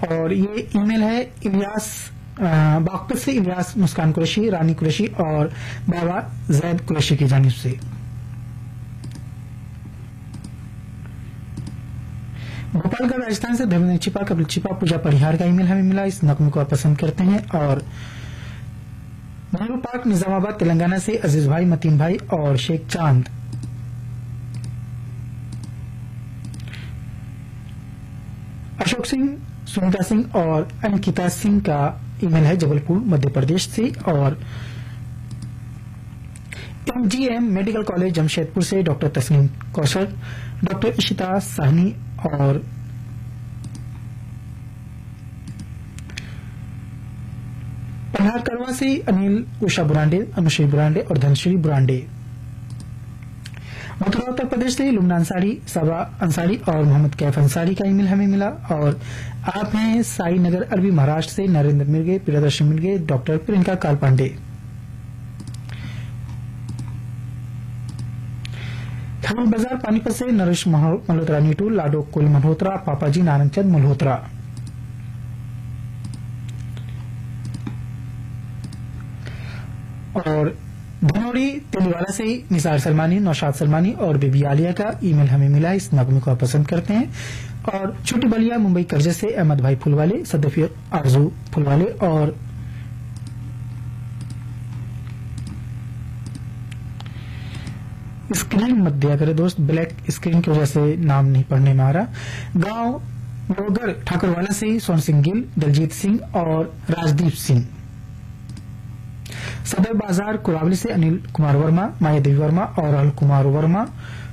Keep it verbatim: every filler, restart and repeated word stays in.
और ये ईमेल है इलियास बागपत से इलियास मुस्कान कुरैशी, रानी कुरैशी और बाबा जैद कुरैशी की जानिब से। भोपालगढ़ राजस्थान से धर्मेंद्र छिपा कपिल छिपा पूजा परिहार का ईमेल हमें मिला। इस नगमे को आप पसंद करते हैं। और नेहरू पार्क निजामाबाद तेलंगाना से अजीज भाई, मतीन भाई और शेख चांद। अशोक सिंह, सुनीता सिंह और अंकिता सिंह का ईमेल है जबलपुर मध्य प्रदेश से। और एमजीएम मेडिकल कॉलेज जमशेदपुर से डॉक्टर तस्नीम कौशल, डॉक्टर इशिता साहनी और पल्हार करवा से अनिल, उषा बुरांडे, अनुश्री बुरांडे और धनश्री बुरांडे। मथुरा उत्तर प्रदेश से लुमना अंसारी, सबा अंसारी और मोहम्मद कैफ अंसारी का ईमेल हमें मिला। और आप हैं साई नगर अरबी महाराष्ट्र से नरेंद्र मिर्गे, प्रियदर्शन मिर्गे, डॉक्टर प्रियंका काल पांडे। थाना बाजार पानीपत से नरेश मल्होत्रा नीटू, लाडो कुल मल्होत्रा, पापाजी नारंगचंद मल्होत्रा। और धनौड़ी तेलीवाला से निसार सलमानी, नौशाद सलमानी और बेबी आलिया का ईमेल हमें मिला। इस नगमे को आप पसंद करते हैं। और छोटी बलिया मुंबई करजे से अहमद भाई फुलवाले, सदफी आरजू फुलवाले और स्क्रीन मत दिया करे दोस्त, ब्लैक स्क्रीन की वजह से नाम नहीं पढ़ने में आ रहा। गांव लोगर ठाकुरवाला से सोन सिंह गिल, दलजीत सिंह और राजदीप सिंह। सदर बाजार कुरावली से अनिल कुमार वर्मा, माया देवी वर्मा और अल कुमार वर्मा।